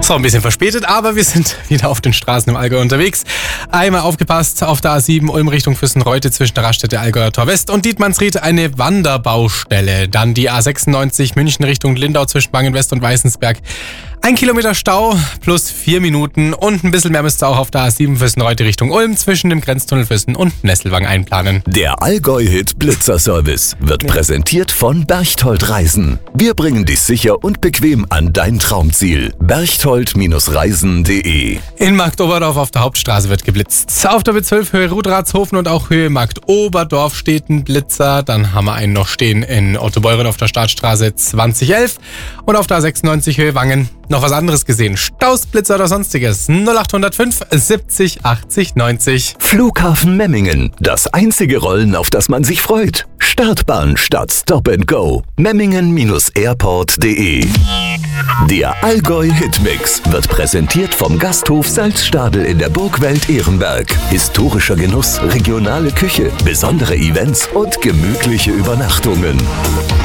So, ein bisschen verspätet, aber wir sind wieder auf den Straßen im Allgäu unterwegs. Einmal aufgepasst, auf der A7 Ulm Richtung Füssen-Reute zwischen der Raststätte Allgäuer Tor West und Dietmannsried eine Wanderbaustelle. Dann die A96 München Richtung Lindau zwischen Bangen-West und Weißensberg. 1 Kilometer Stau plus 4 Minuten und ein bisschen mehr müsst ihr auch auf der A7 Füssen-Reute Richtung Ulm zwischen dem Grenztunnel Füssen und Nesselwang einplanen. Der Allgäu-Hit Blitzer-Service wird präsentiert von Berchtold Reisen. Wir bringen dich sicher und bequem an dein Traumziel. Berchtold-reisen.de. In Marktoberdorf auf der Hauptstraße wird geblitzt. Auf der B12 Höhe Rudratshofen und auch Höhe Marktoberdorf steht ein Blitzer. Dann haben wir einen noch stehen in Ottobeuren auf der Startstraße 2011 und auf der A96 Höhe Wangen. Noch was anderes gesehen? Staus, Blitzer oder sonstiges? 0805 70 80 90. Flughafen Memmingen. Das einzige Rollen, auf das man sich freut. Startbahn statt Stop and Go. Memmingen-airport.de. Der Allgäu-Hitmix wird präsentiert vom Gasthof Salzstadel in der Burgwelt Ehrenberg. Historischer Genuss, regionale Küche, besondere Events und gemütliche Übernachtungen.